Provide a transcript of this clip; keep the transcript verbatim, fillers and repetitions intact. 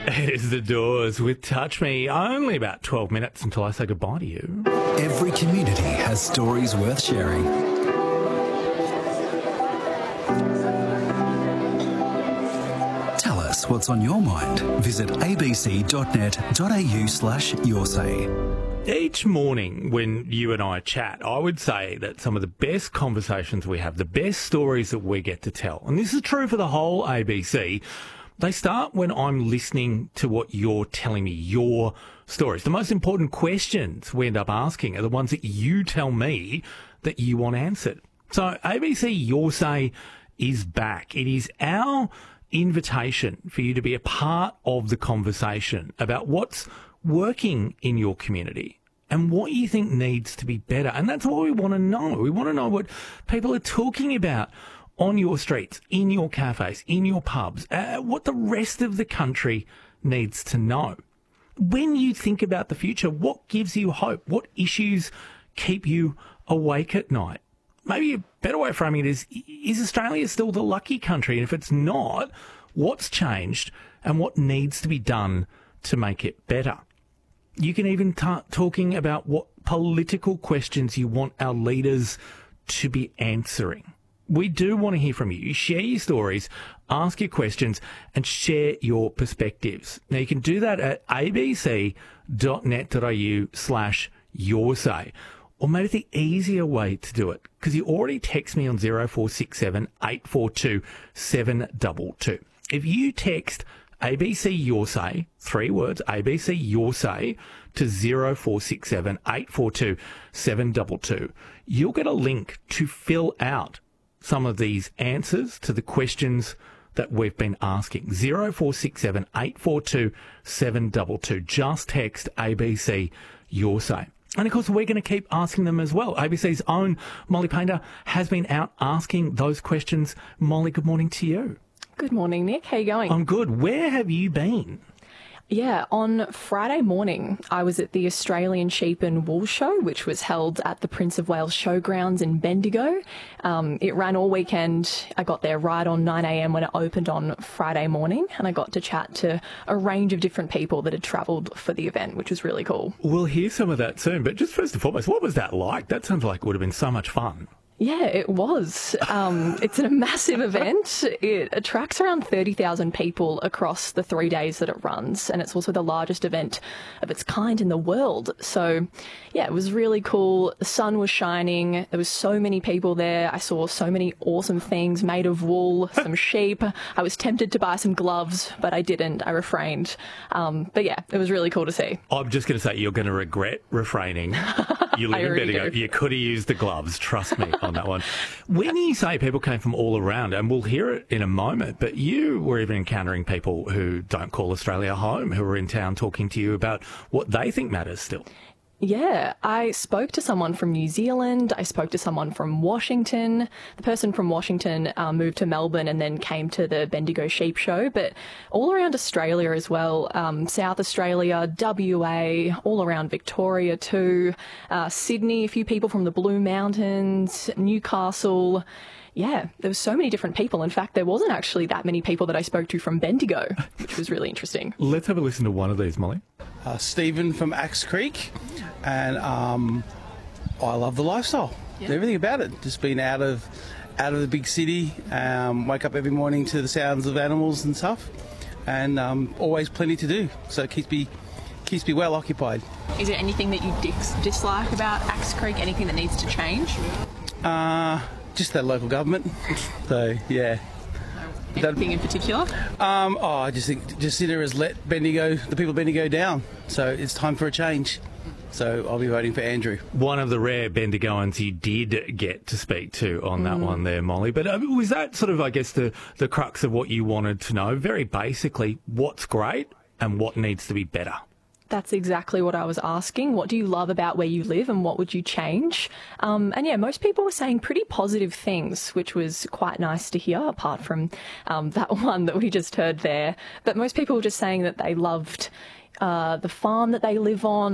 It is The Doors with Touch Me. Only about twelve minutes until I say goodbye to you. Every community has stories worth sharing. Tell us what's on your mind. Visit abc.net.au slash your say. Each morning when you and I chat, I would say that some of the best conversations we have, the best stories that we get to tell, and this is true for the whole A B C, they start when I'm listening to what you're telling me, your stories. The most important questions we end up asking are the ones that you tell me that you want answered. So A B C Your Say is back. It is our invitation for you to be a part of the conversation about what's working in your community and what you think needs to be better. And that's what we want to know. We want to know what people are talking about on your streets, in your cafes, in your pubs, uh, what the rest of the country needs to know. When you think about the future, what gives you hope? What issues keep you awake at night? Maybe a better way of framing it is, is Australia still the lucky country? And if it's not, what's changed and what needs to be done to make it better? You can even start talking about what political questions you want our leaders to be answering. We do want to hear from you. Share your stories, ask your questions, and share your perspectives. Now, you can do that at abc.net.au slash your say. Or maybe the easier way to do it, because you already text me on zero four six seven, eight four two, seven two two. If you text A B C Your Say, three words, A B C Your Say, to zero four six seven, eight four two, seven two two, you'll get a link to fill out some of these answers to the questions that we've been asking. zero four six seven, eight four two, seven two two. Just text A B C Your Say. And of course, we're going to keep asking them as well. A B C's own Molly Painter has been out asking those questions. Molly, good morning to you. Good morning, Nick. How are you going? I'm good. Where have you been? Yeah, on Friday morning, I was at the Australian Sheep and Wool Show, which was held at the Prince of Wales Showgrounds in Bendigo. Um, it ran all weekend. I got there right on nine a.m. when it opened on Friday morning, and I got to chat to a range of different people that had travelled for the event, which was really cool. We'll hear some of that soon, but just first and foremost, what was that like? That sounds like it would have been so much fun. Yeah, it was. Um, it's a massive event. It attracts around thirty thousand people across the three days that it runs, and it's also the largest event of its kind in the world. So, yeah, it was really cool. The sun was shining. There was so many people there. I saw so many awesome things made of wool, some sheep. I was tempted to buy some gloves, but I didn't. I refrained. Um, but, yeah, it was really cool to see. I'm just going to say you're going to regret refraining. You live in Bendigo. You could have used the gloves, trust me on that one. When you say people came from all around, and we'll hear it in a moment, but you were even encountering people who don't call Australia home, who are in town talking to you about what they think matters still. Yeah, I spoke to someone from New Zealand. I spoke to someone from Washington. The person from Washington uh, moved to Melbourne and then came to the Bendigo Sheep Show, but all around Australia as well. Um, South Australia, W A, all around Victoria too. Uh, Sydney, a few people from the Blue Mountains, Newcastle. Yeah, there were so many different people. In fact, there wasn't actually that many people that I spoke to from Bendigo, which was really interesting. Let's have a listen to one of these, Molly. Uh, Stephen from Axe Creek, and um, I love the lifestyle. Yeah. Everything about it. Just being out of out of the big city, um, wake up every morning to the sounds of animals and stuff, and um, always plenty to do. So it keeps me keeps me well occupied. Is there anything that you dis- dislike about Axe Creek? Anything that needs to change? Uh, just that local government. So yeah. Anything in particular? Um, oh, I just think just Jacinda has let Bendigo, the people of Bendigo down. So it's time for a change. So I'll be voting for Andrew. One of the rare Bendigoans you did get to speak to on that mm. one there, Molly. But uh, was that sort of, I guess, the, the crux of what you wanted to know? Very basically, what's great and what needs to be better? That's exactly what I was asking. What do you love about where you live and what would you change? Um, and yeah, most people were saying pretty positive things, which was quite nice to hear, apart from um, that one that we just heard there. But most people were just saying that they loved uh, the farm that they live on,